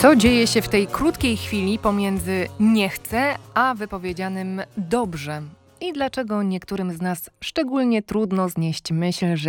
Co dzieje się w tej krótkiej chwili pomiędzy nie chcę, a wypowiedzianym dobrze? I dlaczego niektórym z nas szczególnie trudno znieść myśl, że